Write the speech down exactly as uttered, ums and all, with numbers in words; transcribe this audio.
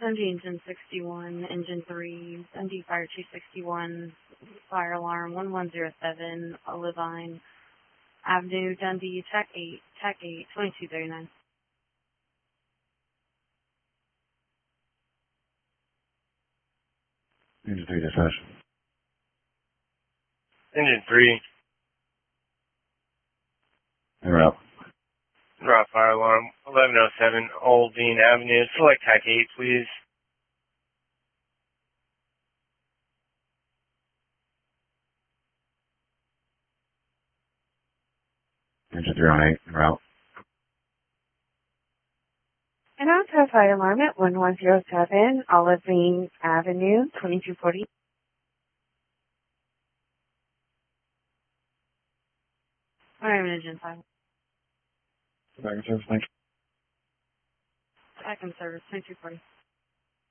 M D engine sixty-one, engine three, M D fire two sixty-one, fire alarm one one zero seven, Olivine Avenue, Dundee, Tech eight, Tech eight, twenty-two thirty-nine. Engine three dispatch. Engine three. En route. Drop fire alarm eleven oh seven, Olivine Avenue. Select Tech eight, please. Engine three on eight. En route. And also fire alarm at one one zero seven, Olivine Avenue, twenty-two forty. Fire engine five. Back in service, thanks. Back in service, twenty-two forty.